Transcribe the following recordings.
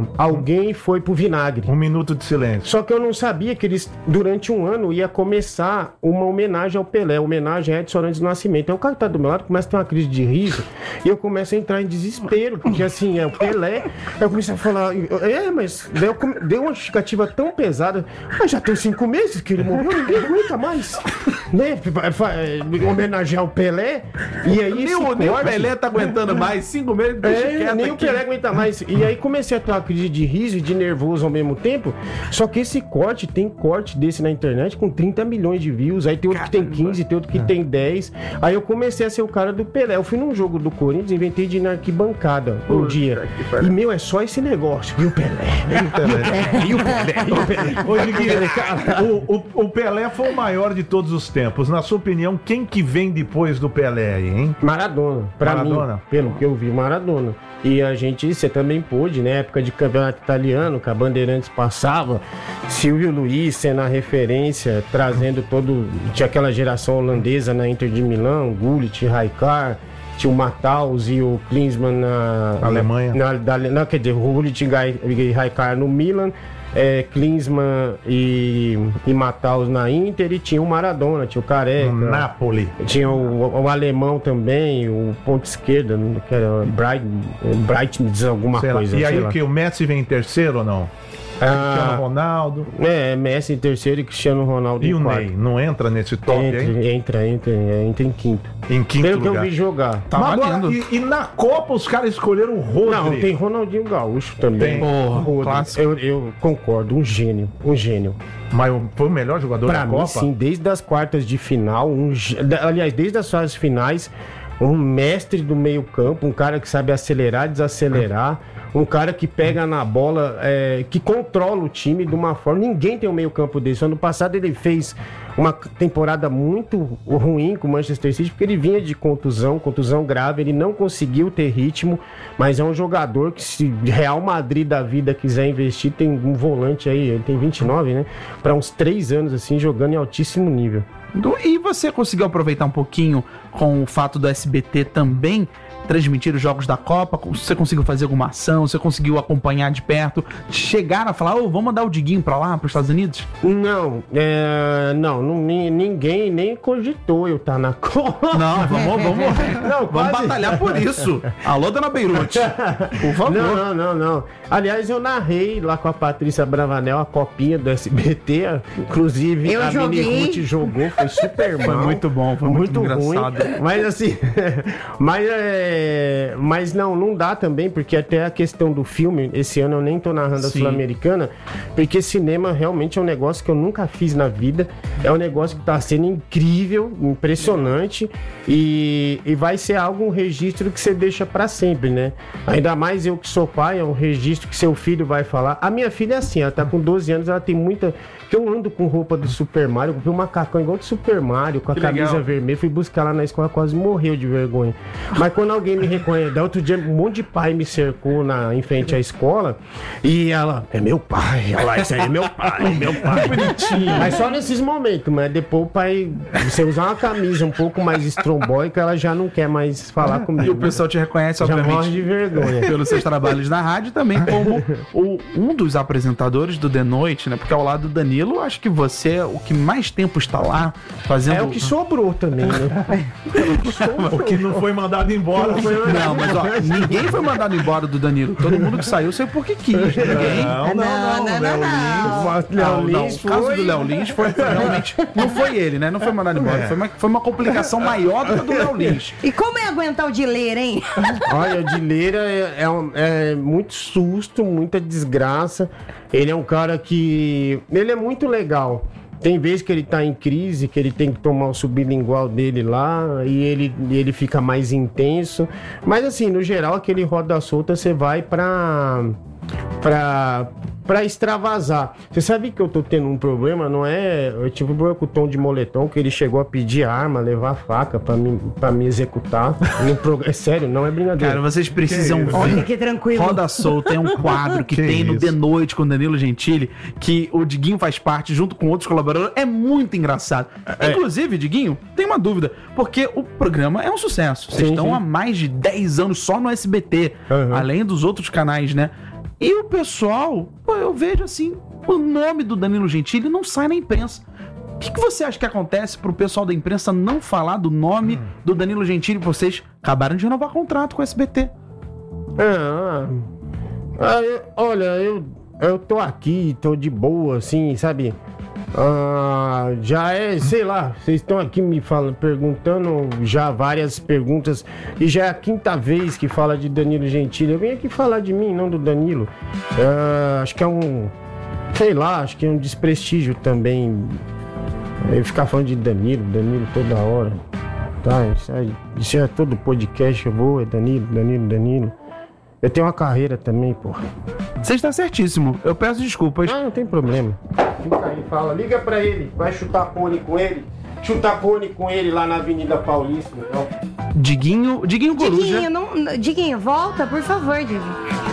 alguém foi pro vinagre. Um minuto de silêncio. Só que eu não sabia que eles, durante um ano, ia começar uma homenagem ao Pelé, homenagem a Edson Arantes do Nascimento. Aí o cara que tá do meu lado começa a ter uma crise de riso e eu começo a entrar em desespero, porque assim, é o Pelé. Aí eu comecei a falar, mas deu uma justificativa tão pesada. Mas já tem 5 meses que ele morreu, ninguém aguenta mais. Né? Homenagear o Pelé. E aí nem o Pelé tá aguentando mais, 5 meses, deixa quieto nem aqui. o Pelé aguenta mais. E aí comecei a ter uma crise de riso e de nervoso ao mesmo tempo. Só que esse corte, tem corte desse na internet com 30 milhões de views. Aí tem outro que tem 15, tem outro que tem 10. Aí eu comecei a ser o cara do Pelé. Eu fui num jogo do Corinthians, inventei de ir na arquibancada um dia. E, é só esse negócio. E o Pelé? E o Pelé? Ô, Diguinho, o Pelé foi o maior de todos os tempos. Na sua opinião, quem que vem depois do Pelé aí, hein? Maradona. Pra mim, pelo que eu vi, Maradona. E você também pôde, né? Época de campeonato italiano, que a Bandeirantes passava, Silvio Luiz sendo a referência, trazendo tinha aquela geração holandesa na Inter de Milão, Gullit, Rijkaard, tinha o Matthaus e o Klinsmann na Alemanha. Quer dizer, o Gullit e Rijkaard no Milan, Klinsmann e Matthaus na Inter, e tinha o Maradona, tinha o Careca, no Napoli, tinha o alemão também, o ponto esquerda, que era Breitnitz, alguma coisa. E aí o Messi vem em terceiro ou não? Cristiano Ronaldo. Messi em terceiro e Cristiano Ronaldo em quarto. E o Ney, não entra nesse top aí? Entra em quinto. Em quinto lugar. Pelo que eu vi jogar. Tá valendo. E na Copa os caras escolheram o Rodri. Não, tem Ronaldinho Gaúcho também. Eu concordo, um gênio. Mas foi o melhor jogador da Copa? Pra mim, sim, desde as quartas de final, aliás, desde as fases finais, um mestre do meio campo, um cara que sabe acelerar, desacelerar, um cara que pega na bola, que controla o time de uma forma. Ninguém tem um meio campo desse. Ano passado ele fez uma temporada muito ruim com o Manchester City, porque ele vinha de contusão grave, ele não conseguiu ter ritmo, mas é um jogador que, se Real Madrid da vida quiser investir, tem um volante aí, ele tem 29, né? Para uns 3 anos assim, jogando em altíssimo nível. E você conseguiu aproveitar um pouquinho com o fato do SBT também transmitir os jogos da Copa? Você conseguiu fazer alguma ação? Você conseguiu acompanhar de perto? Chegaram a falar, vamos mandar o Diguinho pra lá, pros Estados Unidos? Não, ninguém nem cogitou eu estar na Copa. Não, vamos batalhar por isso. Alô, dona Beirute, por favor. Não. Aliás, eu narrei lá com a Patrícia Bravanel a copinha do SBT, inclusive a Mini Ruth jogou, foi super mal. Foi muito bom, foi muito engraçado. Ruim, mas assim, mas não dá também, porque até a questão do filme, esse ano eu nem tô narrando a Sul-Americana, porque cinema realmente é um negócio que eu nunca fiz na vida, é um negócio que tá sendo incrível, impressionante, e vai ser um registro que você deixa pra sempre, né? Ainda mais eu que sou pai, é um registro que seu filho vai falar. A minha filha é assim, ela tá com 12 anos, ela tem muita... Eu ando com roupa do Super Mario, comprei um macacão igual do Super Mario, com a camisa vermelha, fui buscar lá na escola, quase morreu de vergonha. Mas quando alguém me reconhece, outro dia um monte de pai me cercou em frente à escola, e ela, é meu pai, ela, isso aí é meu pai, bonitinho. Mas só nesses momentos, mas depois o pai, você usar uma camisa um pouco mais estrombóica, ela já não quer mais falar comigo. E o pessoal te reconhece, obviamente, já morre de vergonha. Pelos seus trabalhos na rádio, também como um dos apresentadores do The Noite, né? Porque ao lado do Danilo, acho que você é o que mais tempo está lá fazendo... É o que sobrou também, né? O que não foi mandado embora. Não, mas ninguém foi mandado embora do Danilo. Todo mundo que saiu saiu porque quis. Ninguém. Léo Lins foi... O caso do Léo Lins foi realmente... Não foi ele, né? Não foi mandado embora. Foi uma complicação maior do que a do Léo Lins. E como é aguentar o Dileira, hein? Olha, o Dileira é muito susto, muita desgraça. Ele é um cara que... Ele é muito legal. Tem vezes que ele tá em crise, que ele tem que tomar o sublingual dele lá, e ele fica mais intenso. Mas assim, no geral, aquele roda solta, você vai pra extravasar. Você sabe que eu tô tendo um problema, não é? Eu tive um problema com o Tom de Moletom, que ele chegou a pedir arma, levar faca pra me executar. É sério, não é brincadeira. Cara, vocês precisam ver. Olha que tranquilo. Roda Solta é um quadro que tem no The Noite com Danilo Gentili, que o Diguinho faz parte junto com outros colaboradores. É muito engraçado. Inclusive, Diguinho, tem uma dúvida, porque o programa é um sucesso. Vocês estão há mais de 10 anos só no SBT, além dos outros canais, né? E o pessoal, pô, eu vejo assim, o nome do Danilo Gentili não sai na imprensa. O que você acha que acontece pro pessoal da imprensa não falar do nome do Danilo Gentili? Vocês acabaram de renovar contrato com o SBT. Olha, eu tô aqui, tô de boa, assim, sabe? Já é, sei lá, vocês estão aqui me perguntando já várias perguntas e já é a 5ª vez que fala de Danilo Gentili. Eu vim aqui falar de mim, não do Danilo. Acho que é sei lá, acho que é um desprestígio também eu ficar falando de Danilo toda hora. Tá, isso é todo podcast, eu vou, é Danilo. Eu tenho uma carreira também, porra. Você está certíssimo, eu peço desculpas. Não tem problema. Fica aí, fala, liga pra ele, vai chutar pônei com ele. Chutar pônei com ele lá na Avenida Paulista, então. Diguinho Coruja. Diguinho, volta, por favor, Diguinho.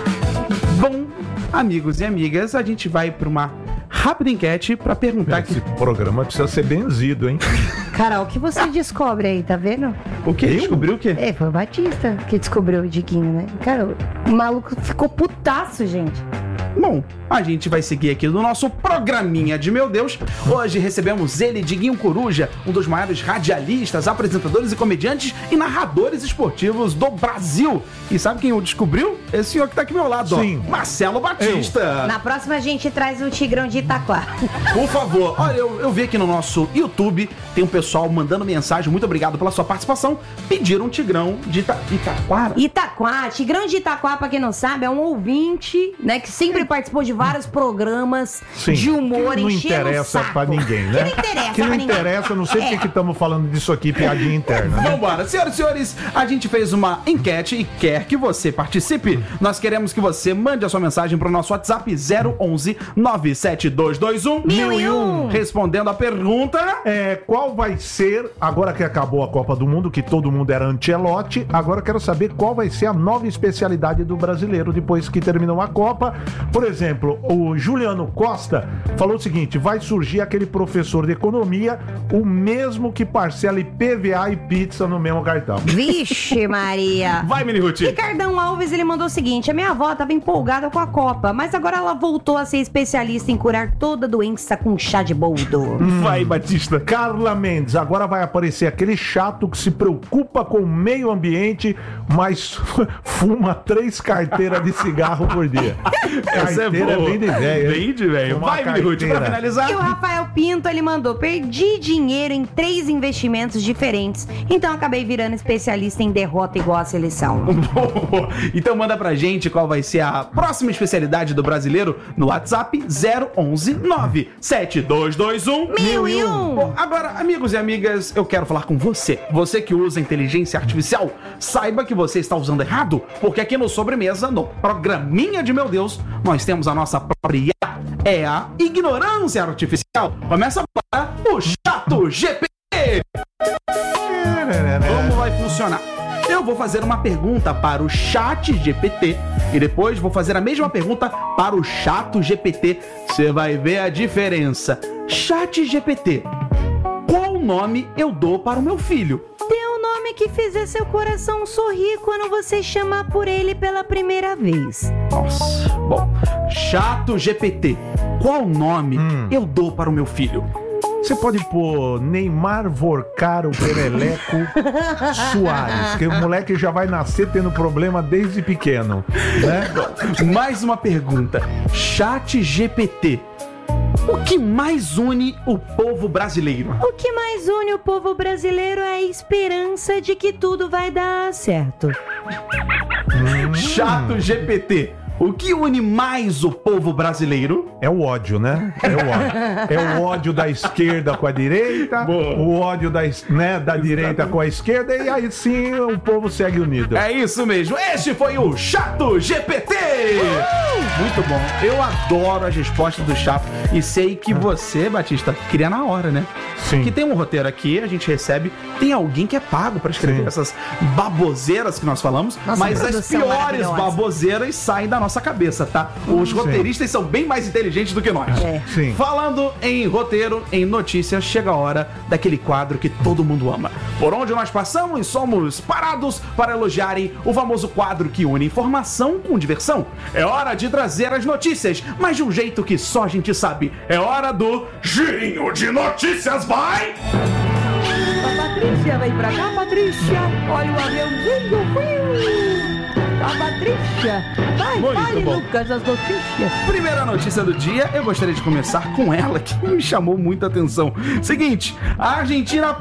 Bom, amigos e amigas, a gente vai pra uma rápida enquete pra perguntar Esse programa precisa ser benzido, hein? Carol, o que você descobre aí, tá vendo? O quê? Descobriu o quê? Foi o Batista que descobriu o Diguinho, né? Cara, o maluco ficou putaço, gente. Bom, a gente vai seguir aqui no nosso programinha de meu Deus. Hoje recebemos ele, Diguinho Coruja, um dos maiores radialistas, apresentadores e comediantes e narradores esportivos do Brasil. E sabe quem o descobriu? Esse senhor que tá aqui ao meu lado, Sim. ó. Marcelo Batista. Na próxima a gente traz o Tigrão de Itaquá. Por favor, olha, eu vi aqui no nosso YouTube, tem um pessoal mandando mensagem, muito obrigado pela sua participação, pediram um Tigrão de Itaquara. Itaquá, Tigrão de Itaquá, pra quem não sabe, é um ouvinte, né, que sempre participou de vários programas de humor, que não enchendo interessa o saco. pra ninguém, né? Que não interessa Que não pra ninguém. interessa, não sei porque que estamos falando disso aqui, piadinha interna, né? Vambora, senhoras e senhores, a gente fez uma enquete e quer que você participe. Nós queremos que você mande a sua mensagem pro nosso WhatsApp 011 97221 1001. Respondendo a pergunta... Qual vai ser, agora que acabou a Copa do Mundo, que todo mundo era Ancelotti, agora eu quero saber qual vai ser a nova especialidade do brasileiro depois que terminou a Copa. Por exemplo, o Juliano Costa falou o seguinte: vai surgir aquele professor de economia, o mesmo que parcela IPVA e pizza no mesmo cartão. Vixe, Maria. Vai, Mini Ruth. Ricardão Alves, ele mandou o seguinte: a minha avó estava empolgada com a Copa, mas agora ela voltou a ser especialista em curar toda doença com chá de boldo. Vai, Batista. Carla Mendes, agora vai aparecer aquele chato que se preocupa com o meio ambiente, mas fuma 3 carteiras de cigarro por dia. Essa é Carteira boa. bem de velho. Bem de velho. Uma Vai, Mini Ruth, pra carteira. finalizar. E o Rafael Pinto, ele mandou: perdi dinheiro em 3 investimentos diferentes, então acabei virando especialista em derrota igual a seleção. Então manda pra gente qual vai ser a próxima especialidade do brasileiro no WhatsApp 011 97221 1001. Bom, agora, amigos e amigas, eu quero falar com você. Você que usa inteligência artificial, saiba que você está usando errado, porque aqui no Sobremesa, no programinha de meu Deus, nós temos a nossa própria IA, é a ignorância artificial. Começa agora o Chato GPT. Como vai funcionar? Eu vou fazer uma pergunta para o Chat GPT e depois vou fazer a mesma pergunta para o Chato GPT. Você vai ver a diferença. Chat GPT, qual nome eu dou para o meu filho? Dê um nome que fizer seu coração sorrir quando você chamar por ele pela primeira vez. Nossa, bom. Chato GPT, qual nome eu dou para o meu filho? Você pode pôr Neymar Vorcaro Pereleco Soares, que o moleque já vai nascer tendo problema desde pequeno, né? Mais uma pergunta. Chat GPT, o que mais une o povo brasileiro? O que mais une o povo brasileiro é a esperança de que tudo vai dar certo. Chato GPT, o que une mais o povo brasileiro? É o ódio, né? É o ódio. É o ódio da esquerda com a direita, Boa. o ódio da direita com a esquerda, e aí sim o povo segue unido. É isso mesmo, este foi o Chato GPT! Muito bom, eu adoro as respostas do Chato e sei que você, Batista, queria na hora, né? Sim. que tem um roteiro aqui, a gente recebe, tem alguém que é pago pra escrever Sim. essas baboseiras que nós falamos, Nossa, mas as produção piores maravilhosa. baboseiras saem da nossa cabeça, tá? Os roteiristas são bem mais inteligentes do que nós. É. Sim. Falando em roteiro, em notícias, chega a hora daquele quadro que todo mundo ama. Por onde nós passamos, somos parados para elogiarem o famoso quadro que une informação com diversão. É hora de trazer as notícias, mas de um jeito que só a gente sabe. É hora do Girinho de Notícias, vai! A Patrícia, vem pra cá, Patrícia. Olha o aviãozinho. A Patrícia. Vai, Muito fale, bom. Lucas, as notícias. Primeira notícia do dia, eu gostaria de começar com ela, que me chamou muita atenção. Seguinte, a Argentina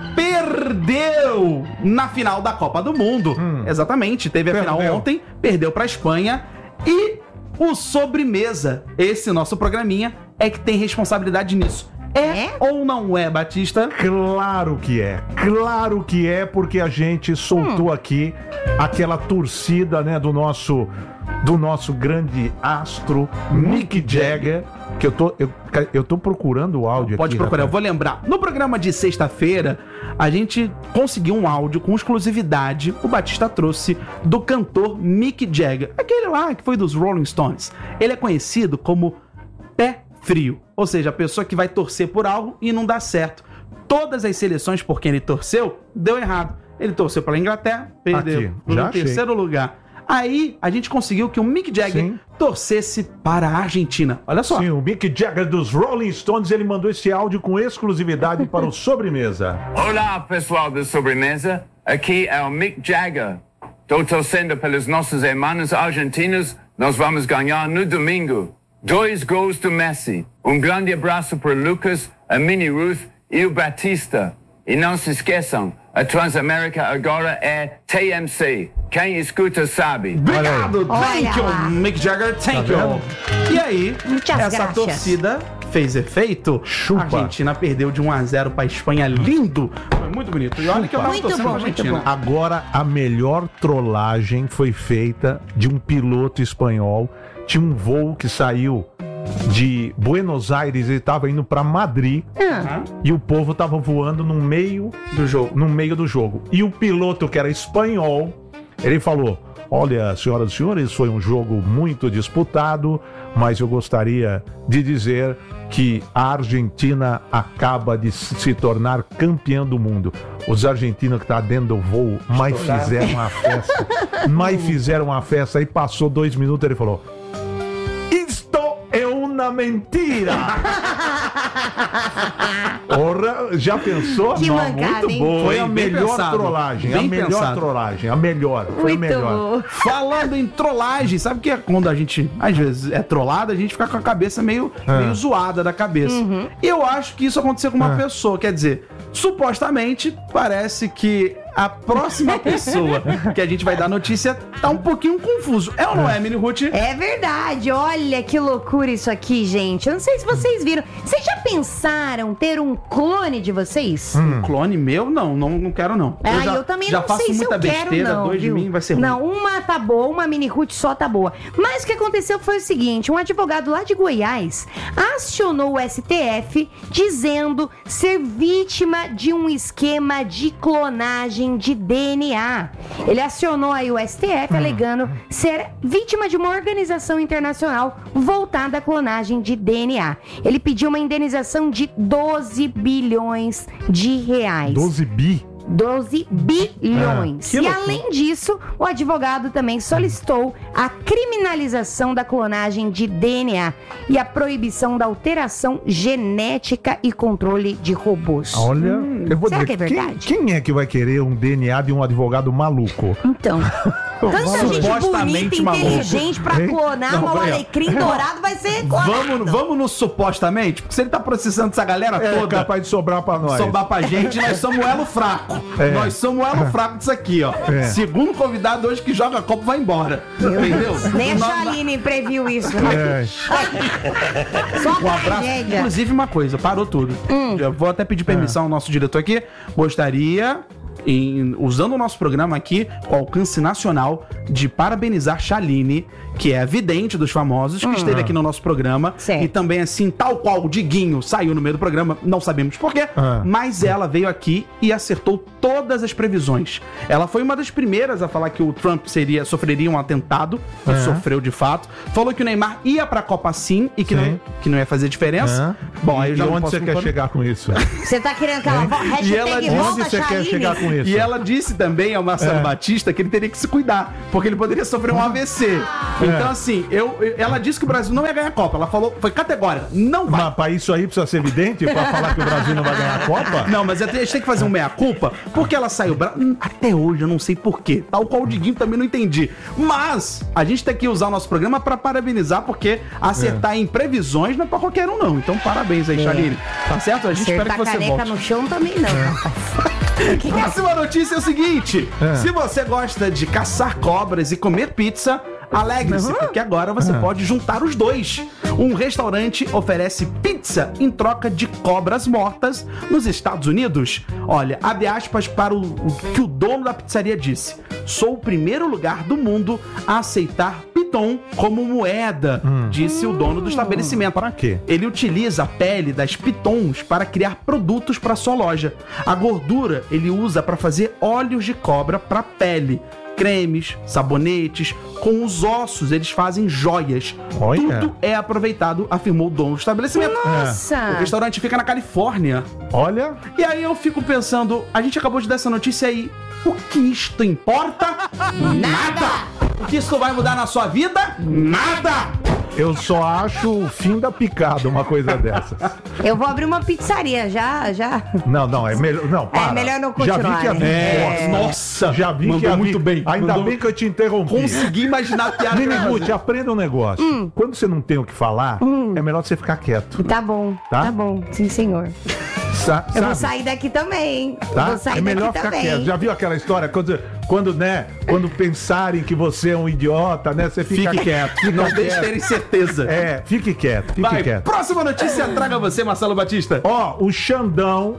perdeu na final da Copa do Mundo. Exatamente, teve a final ontem, perdeu pra Espanha. E o Sobremesa, esse nosso programinha, é que tem responsabilidade nisso. É ou não é, Batista? Claro que é, porque a gente soltou aqui aquela torcida, né, do nosso grande astro Mick Jagger, que eu tô procurando o áudio Pode aqui. procurar, eu rapaz. vou lembrar. No programa de sexta-feira, a gente conseguiu um áudio com exclusividade, o Batista trouxe, do cantor Mick Jagger, aquele lá que foi dos Rolling Stones. Ele é conhecido como pé frio, ou seja, a pessoa que vai torcer por algo e não dá certo. Todas as seleções por quem ele torceu, deu errado. Ele torceu pela Inglaterra, perdeu. Aqui, No já achei. terceiro lugar. Aí, a gente conseguiu que o Mick Jagger Sim. torcesse para a Argentina. Olha só. Sim, o Mick Jagger dos Rolling Stones, ele mandou esse áudio com exclusividade para o Sobremesa. Olá, pessoal da Sobremesa. Aqui é o Mick Jagger. Estou torcendo pelos nossos irmãos argentinos. Nós vamos ganhar no domingo. 2 gols do Messi. Grande abraço para o Lucas, a Minnie Ruth e o Batista. E não se esqueçam, a Transamérica agora é TMC. Quem escuta sabe. Obrigado, thank Olha you, lá. Mick Jagger, thank you. E aí, Muitas essa graças. torcida fez efeito. Chupa. A Argentina perdeu de 1-0 para a Espanha, lindo. Foi muito bonito. E olha que eu tava Muito torcendo bom, pra muito Argentina. bom. Agora, a melhor trollagem foi feita de um piloto espanhol. Tinha um voo que saiu de Buenos Aires, ele estava indo para Madrid e o povo tava voando no meio Do jogo. do jogo. E o piloto, que era espanhol, ele falou: olha, senhoras e senhores, foi um jogo muito disputado, mas eu gostaria de dizer que a Argentina acaba de se tornar campeã do mundo. Os argentinos que estavam dentro do voo, mas fizeram uma festa. Aí passou 2 minutos, ele falou: isto é uma mentira! Ora, já pensou? Que mancada, muito hein? boa. Foi a hein? Bem melhor pensado. trollagem, Bem a melhor pensado. trollagem, a melhor, foi a Muito melhor. bom. Falando em trollagem, sabe que é quando a gente, às vezes, é trollada, a gente fica com a cabeça meio zoada da cabeça. E eu acho que isso aconteceu com uma pessoa, quer dizer, supostamente, parece que a próxima pessoa que a gente vai dar notícia tá um pouquinho confuso. É ou não é, Mini Ruth? É verdade, olha que loucura isso aqui, gente. Eu não sei se vocês viram. Vocês já pensaram ter um clone de vocês? Um clone meu? Não quero não. Eu também já não faço sei se muita eu quero, besteira, não, 2 de viu? mim vai ser ruim. Não, uma tá boa, uma mini Ruth só tá boa. Mas o que aconteceu foi o seguinte, um advogado lá de Goiás acionou o STF dizendo ser vítima de um esquema de clonagem de DNA. Ele acionou aí o STF alegando ser vítima de uma organização internacional voltada à clonagem de DNA. Ele pediu uma indenização de 12 bilhões de reais. 12 bi? 12 bilhões. que E loucura. além disso, o advogado também solicitou a criminalização da clonagem de DNA e a proibição da alteração genética e controle de robôs. Olha, eu vou será dizer, que é verdade? quem é que vai querer um DNA de um advogado maluco? Então, tanta gente Supostamente bonita, maluco. inteligente pra Hein? clonar Não, um peraí, ó. alecrim dourado vai ser clonado. Vamos no supostamente, porque se ele tá processando essa galera É toda, capaz de sobrar pra nós. sobrar pra gente, nós somos o elo fraco. É. Nós somos o elo fraco disso aqui, ó. É. Segundo convidado hoje que joga copo vai embora. Entendeu? Nem a Nós- Chaline previu isso. É. Só Um abraço. tragédia. Inclusive, uma coisa, parou tudo. Eu vou até pedir permissão ao nosso diretor aqui. Gostaria usando o nosso programa aqui, com alcance nacional, de parabenizar Chaline, que é a vidente dos famosos, que esteve aqui no nosso programa. Certo. E também, assim, tal qual o Diguinho saiu no meio do programa, não sabemos porquê, mas ela veio aqui e acertou todas as previsões. Ela foi uma das primeiras a falar que o Trump sofreria um atentado, e sofreu de fato. Falou que o Neymar ia pra Copa sim e que não ia fazer diferença. Bom, aí eu já e não onde posso você quer chegar com isso? Você tá querendo que ela hashtag Onde volta você quer Chaline? chegar com isso? E ela disse também ao Marcelo Batista que ele teria que se cuidar, porque ele poderia sofrer um AVC. Então, assim, ela disse que o Brasil não ia ganhar a Copa. Ela falou, foi categórica, não vai. Mas pra isso aí precisa ser evidente? Pra falar que o Brasil não vai ganhar a Copa? Não, mas a gente tem que fazer um meia-culpa, porque ela saiu... Até hoje eu não sei porquê, tal qual o Diguinho também não entendi. Mas a gente tem que usar o nosso programa pra parabenizar, porque acertar em previsões não é pra qualquer um, não. Então, parabéns aí, Chaline. Tá certo? A gente espera que você caneca volte. no chão também não. Próxima notícia é o seguinte: se você gosta de caçar cobras e comer pizza, alegre-se, porque agora você pode juntar os dois. Um restaurante oferece pizza em troca de cobras mortas nos Estados Unidos. Olha, abre aspas para o que o dono da pizzaria disse: sou o primeiro lugar do mundo a aceitar piton como moeda, disse o dono do estabelecimento. Para quê? Ele utiliza a pele das pitons para criar produtos para sua loja. A gordura ele usa para fazer óleos de cobra para pele. Cremes, sabonetes, com os ossos eles fazem joias. Olha. Tudo é aproveitado, afirmou o dono do estabelecimento. Nossa! O restaurante fica na Califórnia. Olha, E aí eu fico pensando, a gente acabou de dar essa notícia aí, o que isto importa? Nada! O que isso vai mudar na sua vida? Nada! eu só acho o fim da picada uma coisa dessa. Eu vou abrir uma pizzaria, já. Não, é melhor. Não, para. melhor não Já vi continuar, que né? Nossa! Já vi Mandou que muito bem. Ainda Mandou- bem que eu te interrompi. Consegui imaginar a piada. Miniguti, aprenda um negócio. Quando você não tem o que falar, é melhor você ficar quieto. Tá bom, Tá? tá bom. Sim, senhor. Eu vou Sabe? sair daqui também, hein? Eu Tá? vou sair É melhor daqui ficar também. quieto. Já viu aquela história? Quando pensarem que você é um idiota, né? Você fica Fique quieto. Fica Não deixe quieto. terem certeza. Fique quieto, fique Vai, quieto. próxima notícia, traga você, Marcelo Batista. Ó, o Xandão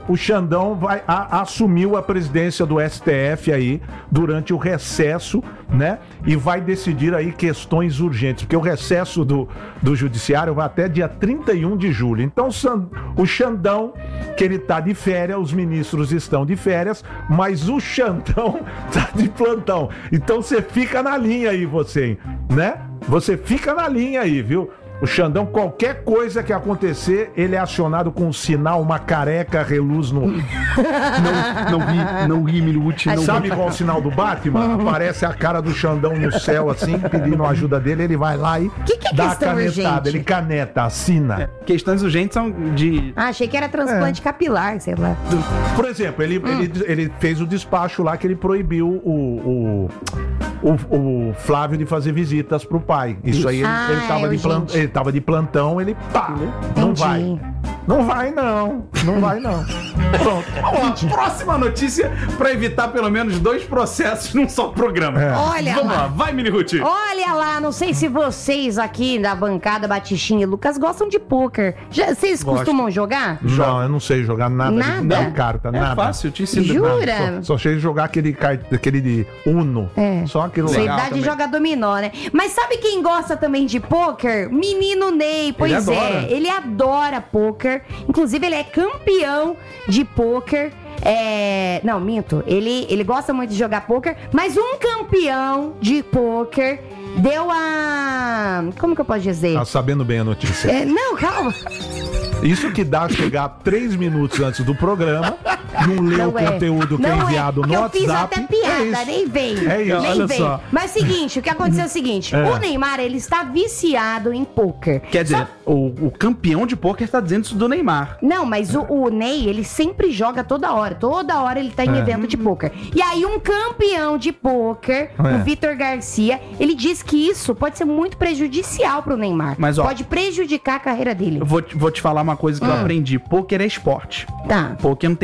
assumiu a presidência do STF aí durante o recesso, né? E vai decidir aí questões urgentes, porque o recesso do judiciário vai até dia 31 de julho. Então o Xandão, que ele tá de férias, os ministros estão de férias, mas o Xandão tá de plantão. Então você fica na linha aí, você, né? Você fica na linha aí, viu? O Xandão, qualquer coisa que acontecer, ele é acionado com um sinal, uma careca, reluz no... Não ri, Minuti, não Sabe qual é o sinal do Batman? Aparece a cara do Xandão no céu, assim, pedindo ajuda dele, ele vai lá e Que dá a questão canetada. urgente? Ele caneta, assina. Questões urgentes são de... Ah, achei que era transplante capilar, sei lá. Por exemplo, ele fez o despacho lá que ele proibiu o Flávio de fazer visitas pro pai. Isso aí, ele tava de plantão, ele pá, não Entendi. vai. Não vai não, não vai não. Pronto. Vamos lá, próxima notícia pra evitar pelo menos 2 processos num só programa. Olha Vamos lá. lá, vai, Miniruti. Olha lá, não sei se vocês aqui da bancada Batichinha e Lucas gostam de pôquer. Vocês costumam jogar? Não, eu não sei jogar nada, Nada? de carta, É nada. fácil, eu te ensino. Jura? Só sei jogar aquele de Uno. É. Só aquilo Sua lá. idade também. joga dominó, né? Mas sabe quem gosta também de pôquer? Menino Ney, pois Ele é. adora. Ele adora pôquer. Inclusive, ele é campeão de pôquer. Não, minto. Ele gosta muito de jogar pôquer, mas um campeão de pôquer deu a... Como que eu posso dizer? Tá sabendo bem a notícia. Não, calma. Isso que dá chegar 3 minutos antes do programa, não ler o conteúdo que é enviado no eu WhatsApp. fiz até piada, isso. nem vem. É isso, nem olha vem. só. Mas seguinte, o que aconteceu é o seguinte: o Neymar, ele está viciado em pôquer. Quer dizer, o campeão de pôquer tá dizendo isso do Neymar. Não, mas o Ney, ele sempre joga toda hora ele tá em evento de pôquer. E aí um campeão de pôquer, o Vitor Garcia, ele diz que isso pode ser muito prejudicial pro Neymar. Mas, ó, pode prejudicar a carreira dele. Eu vou te falar uma coisa que eu aprendi. Pôquer é esporte. Tá. Pôquer não tem nada a ver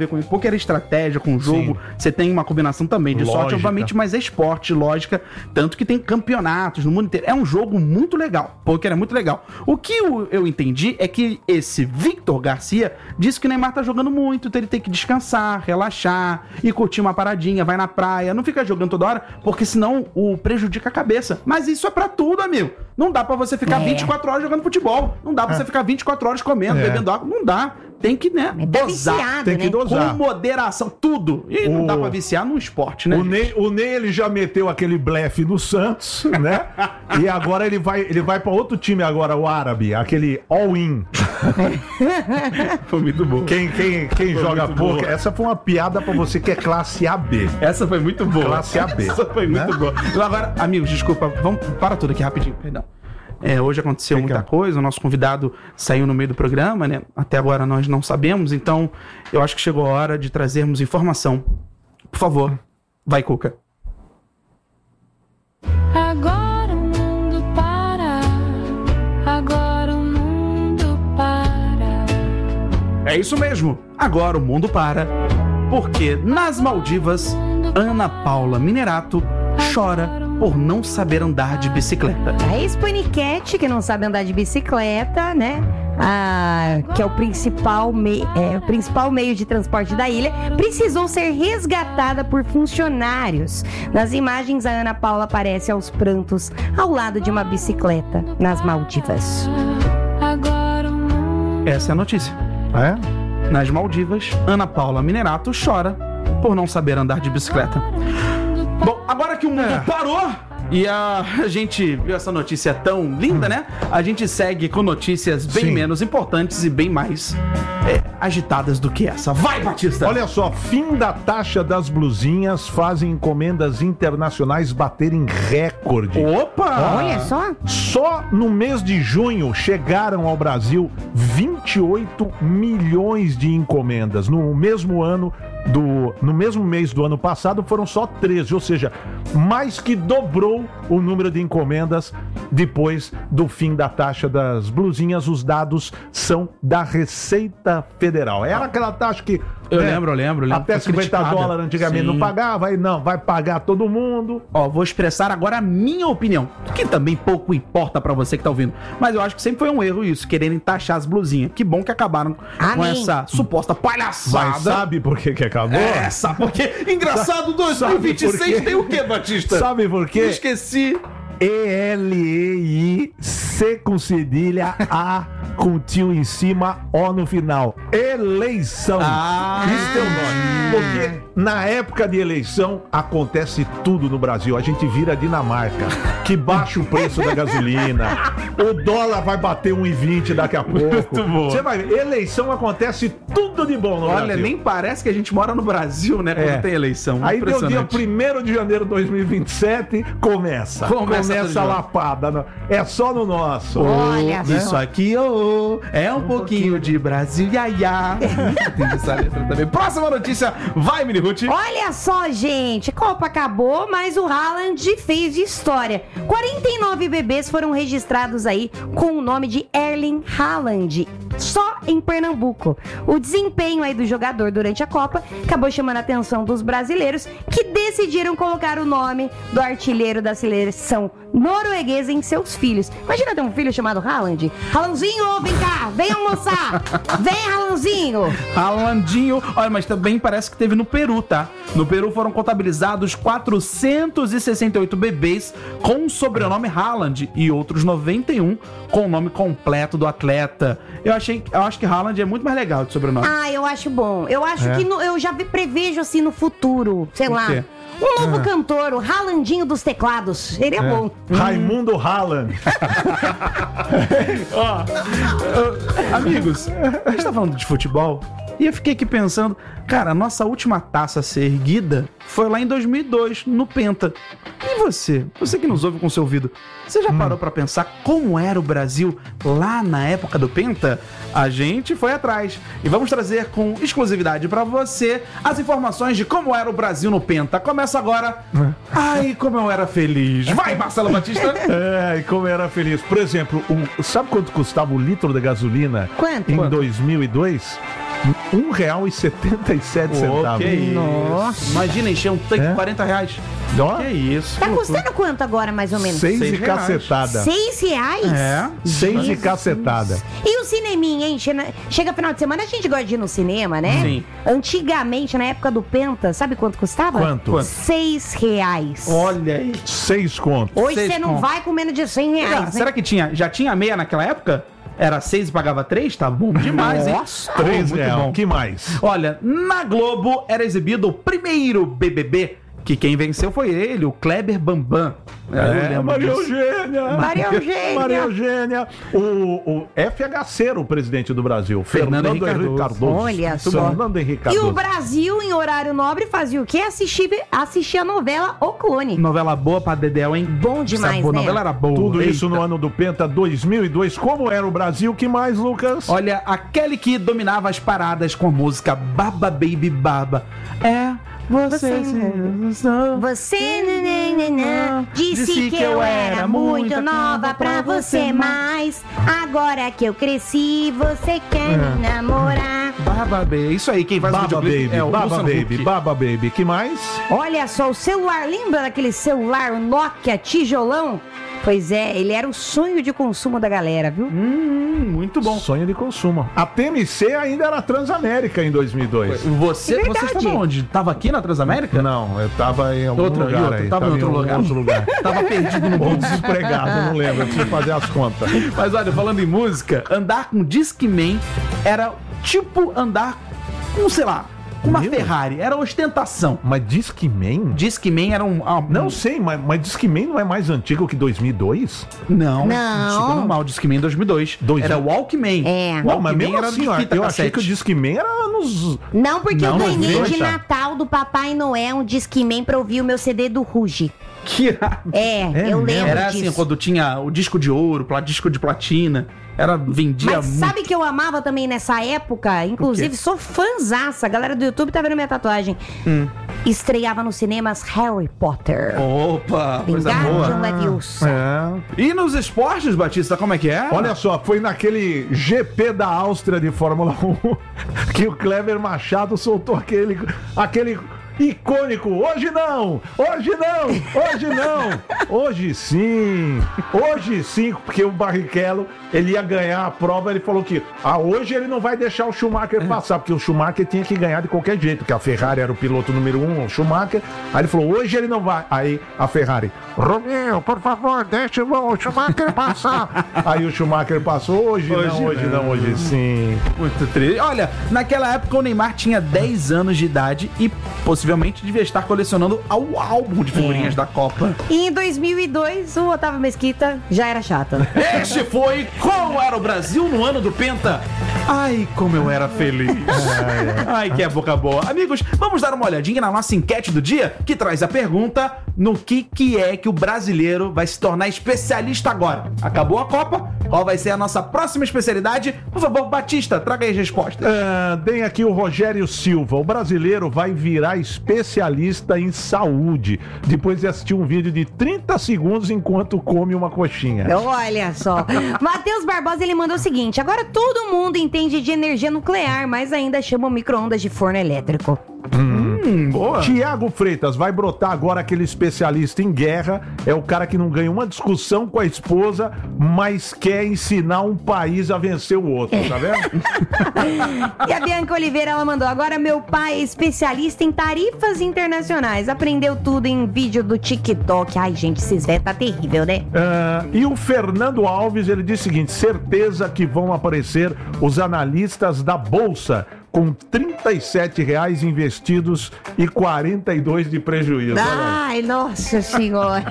com isso. Poker é estratégia, com jogo. Você tem uma combinação também de sorte, obviamente, mas é esporte, lógica. Tanto que tem campeonatos no mundo inteiro. É um jogo muito legal. Poker é muito legal. O que eu entendi é que esse Victor Garcia disse que o Neymar tá jogando muito, então ele tem que descansar, relaxar e curtir uma paradinha, vai na praia, não fica jogando toda hora, porque senão o prejudica a cabeça. Mas isso é pra tudo, amigo. Não dá pra você ficar 24 horas jogando futebol. Não dá pra você ficar 24 horas comendo, bebendo água. Não dá. Tem que, né, dosar. Viciado, tem que dosar. Com moderação, tudo. E não dá pra viciar no esporte, né? O Ney, ele já meteu aquele blefe no Santos, né? E agora ele vai pra outro time agora, o árabe, aquele all-in. Foi muito bom. Quem joga poker, essa foi uma piada pra você que é classe AB. Essa foi muito boa. Classe AB. Essa foi muito boa. Agora, amigos, desculpa, vamos para tudo aqui rapidinho, perdão. Hoje aconteceu muita coisa, o nosso convidado saiu no meio do programa, né? Até agora nós não sabemos, então eu acho que chegou a hora de trazermos informação. Por favor, vai, Cuca. Agora o mundo para, agora o mundo para. É isso mesmo, agora o mundo para, porque nas Maldivas, Ana Paula Minerato chora por não saber andar de bicicleta. A ex-paniquete, que não sabe andar de bicicleta, né? Que é o principal meio de transporte da ilha, precisou ser resgatada por funcionários. Nas imagens, a Ana Paula aparece aos prantos ao lado de uma bicicleta nas Maldivas. Essa é a notícia. Nas Maldivas, Ana Paula Minerato chora por não saber andar de bicicleta. Bom, agora que o mundo parou e a gente viu essa notícia tão linda, né? A gente segue com notícias bem menos importantes e bem mais agitadas do que essa. Vai, Batista! Olha só, fim da taxa das blusinhas fazem encomendas internacionais baterem recorde. Opa! Olha só! Só no mês de junho chegaram ao Brasil 28 milhões de encomendas. No mesmo mês do ano passado foram só 13, ou seja, mais que dobrou o número de encomendas depois do fim da taxa das blusinhas. Os dados são da Receita Federal. Era aquela taxa que... Eu lembro. Até 50 dólares antigamente não pagava, aí não, vai pagar todo mundo. Vou expressar agora a minha opinião, que também pouco importa pra você que tá ouvindo. Mas eu acho que sempre foi um erro isso, quererem taxar as blusinhas. Que bom que acabaram com essa suposta palhaçada. Mas sabe por que acabou? Sabe por quê? Engraçado, 2026 tem o quê, Batista? Sabe por quê? Eu esqueci. E-L-E-I-C com cedilha, A com tio em cima, O no final. Eleição. Isso é o nome. Porque na época de eleição acontece tudo no Brasil. A gente vira Dinamarca, que baixa o preço da gasolina. O dólar vai bater 1,20 daqui a pouco. Muito bom. Você vai ver, eleição acontece tudo de bom no Brasil. Olha, nem parece que a gente mora no Brasil, né? Quando tem eleição. Aí deu dia 1º de janeiro de 2027, começa a lapada. É só no nosso. Olha só. Isso aqui, é um pouquinho de Brasil, iaiá. Tem essa letra também. Próxima notícia, vai, Mini Ruth. Olha só, gente, Copa acabou, mas o Haaland fez história. 49 bebês foram registrados aí com o nome de Erling Haaland, só em Pernambuco. O desempenho aí do jogador durante a Copa acabou chamando a atenção dos brasileiros, que decidiram colocar o nome do artilheiro da seleção norueguesa em seus filhos. Imagina ter um filho chamado Haaland. Haalandinho, vem cá, vem almoçar. Vem, Haalandinho. Haalandinho. Olha, mas também parece que teve no Peru, tá? No Peru foram contabilizados 468 bebês com o sobrenome Haaland e outros 91 com o nome completo do atleta. Eu acho que Haaland é muito mais legal de sobrenome. Eu acho bom. Eu acho que eu já prevejo assim no futuro, sei lá. quê? Um novo cantor, o Haalandinho dos teclados. Seria bom. Raimundo Haaland. Amigos, a gente tá falando de futebol e eu fiquei aqui pensando, cara, a nossa última taça a ser erguida foi lá em 2002, no Penta. E você que nos ouve com seu ouvido, você já parou pra pensar como era o Brasil lá na época do Penta? A gente foi atrás e vamos trazer com exclusividade pra você as informações de como era o Brasil no Penta. Começa agora. Ai, como eu era feliz. Vai, Marcelo Batista. E como eu era feliz. Por exemplo, sabe quanto custava o litro de gasolina? Quanto? Em 2002? R$1,77. Que isso. Nossa. Imagina encher um tanque É? de 40 reais. Ó, Que isso. Tá que loucura. custando quanto agora, mais ou menos? 6 e R$6. cacetada. R$6? É. 6 e Jesus. cacetada. E o cineminha, hein? Chega final de semana, a gente gosta de ir no cinema, né? Sim. Antigamente, na época do Penta, sabe quanto custava? Quanto? R$6. Olha aí. 6 contos. Hoje Seis você não conto. vai com menos de R$100, Ah, né? será que já tinha meia naquela época? Era 6 e pagava 3? Tá bom demais, hein? Nossa. R$3. muito bom. Que mais? Olha, na Globo era exibido o primeiro BBB, que quem venceu foi ele, o Kleber Bambam. Eu lembro Maria disso. Eugênia. Maria Eugênia. Maria Eugênia. O FHC, o presidente do Brasil. Fernando Henrique Henrique Cardoso. Olha só. Fernando Henrique E o Cardoso. Brasil, em horário nobre, fazia o quê? Assistir a novela O Clone. Novela boa pra Dedéu, hein? Bom demais, Essa boa né? novela era boa. Tudo isso Eita. no ano do Penta 2002. Como era o Brasil? Que mais, Lucas? Olha, aquele que dominava as paradas com a música Baba Baby Baba. É, você... Você disse que eu era muito nova pra você, mas agora que eu cresci, você quer me namorar. Baba Baby. Isso aí, quem faz o Baba videoclipe Baby, é o Baba Luciano Baby, Huck. Baba Baby. Que mais? Olha só, o celular, lembra daquele celular Nokia tijolão? Pois é, ele era o sonho de consumo da galera, viu? Muito bom. Sonho de consumo. A TMC ainda era Transamérica em 2002. Você Verdade. estava onde? Tava aqui na Transamérica? Não, eu tava em algum Outra, lugar outra, aí. tava em outro lugar. Tava perdido no Ou mundo. desempregado, não lembro. Eu preciso fazer as contas. Mas olha, falando em música, andar com Discman era tipo andar com, sei lá, uma Meu. Ferrari. Era ostentação. Mas Discman? Discman era um... Não sei, mas Discman não é mais antigo que 2002? Não. Não. Chegou no mal, Discman em 2002. Era Walkman. É. Não, mas mesmo era assim, de ó, fita eu achei cassete. que o Discman era nos... Não, porque Não, eu ganhei 90. de Natal do Papai Noel um Discman pra ouvir o meu CD do Ruge. Que irado. Eu mesmo? lembro Era disso. assim, quando tinha o disco de ouro, disco de platina. Vendia Mas muito. sabe que eu amava também nessa época? Inclusive, sou fãzaça. A galera do YouTube tá vendo minha tatuagem. Estreava nos cinemas Harry Potter. Opa, coisa boa. Wingardium Leviosa. É. E nos esportes, Batista, como é que é? Olha só, foi naquele GP da Áustria de Fórmula 1 que o Kleber Machado soltou aquele icônico, hoje não, hoje não, hoje não, hoje sim, porque o Barrichello, ele ia ganhar a prova, ele falou que hoje ele não vai deixar o Schumacher passar, porque o Schumacher tinha que ganhar de qualquer jeito, que a Ferrari era o piloto número 1, o Schumacher, aí ele falou, hoje ele não vai, aí a Ferrari, Romeu, por favor, deixa o Schumacher passar, aí o Schumacher passou, hoje não, hoje sim. Muito triste. Olha, naquela época o Neymar tinha 10 anos de idade e possivelmente devia estar colecionando o álbum de figurinhas da Copa. E em 2002, o Otávio Mesquita já era chato. Este foi Como Era o Brasil no Ano do Penta. Ai, como eu era feliz. Ai, que é boca boa. Amigos, vamos dar uma olhadinha na nossa enquete do dia, que traz a pergunta no que é que o brasileiro vai se tornar especialista agora. Acabou a Copa? Qual vai ser a nossa próxima especialidade? Por favor, Batista, traga aí as respostas. Tem aqui o Rogério Silva. O brasileiro vai virar especialista em saúde depois de assistir um vídeo de 30 segundos enquanto come uma coxinha. Olha só. Matheus Barbosa, ele mandou o seguinte: agora todo mundo entende de energia nuclear, mas ainda chama o micro-ondas de forno elétrico. Boa. Tiago Freitas, vai brotar agora aquele especialista em guerra. É o cara que não ganha uma discussão com a esposa, mas quer ensinar um país a vencer o outro, tá vendo? E a Bianca Oliveira, ela mandou: agora meu pai é especialista em tarifas internacionais. Aprendeu tudo em vídeo do TikTok. Ai, gente, esses velhos tá terrível, né? E o Fernando Alves, ele diz o seguinte: certeza que vão aparecer os analistas da Bolsa com R$37 investidos e 42 de prejuízo. Olha aí. Ai, nossa senhora.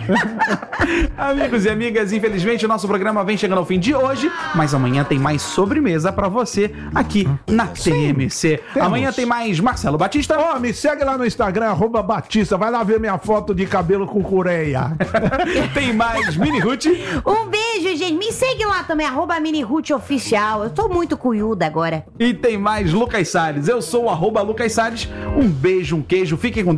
Amigos e amigas, infelizmente o nosso programa vem chegando ao fim de hoje, mas amanhã tem mais sobremesa pra você aqui na TMC. temos. Amanhã tem mais Marcelo Batista. Ó, me segue lá no Instagram, @Batista. Vai lá ver minha foto de cabelo com cureia. Tem mais Mini Ruth. Um beijo, gente. Me segue lá também, @MiniRuthOficial. Eu tô muito cuiuda agora. E tem mais Lucas Salles. Eu sou o @Lucas Salles. Um beijo, um queijo. Fiquem com Deus.